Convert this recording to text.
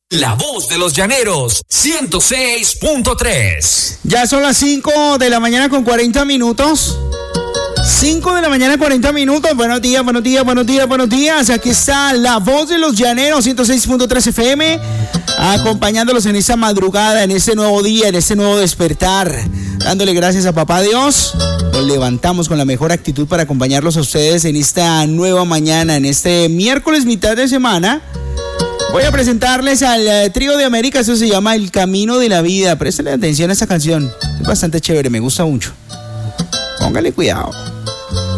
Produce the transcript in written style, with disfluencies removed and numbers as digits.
La voz de los llaneros, 106.3. Ya son las 5 de la mañana con 40 minutos. 5 de la mañana, 40 minutos. Buenos días, buenos días, buenos días, buenos días. Aquí está la voz de los llaneros, 106.3 FM, acompañándolos en esta madrugada, en este nuevo día, en este nuevo despertar. Dándole gracias a Papá Dios. Nos levantamos con la mejor actitud para acompañarlos a ustedes en esta nueva mañana, en este miércoles mitad de semana. Voy a presentarles al Trío de América. Eso se llama El Camino de la Vida. Préstenle atención a esta canción. Es bastante chévere, me gusta mucho. Póngale cuidado.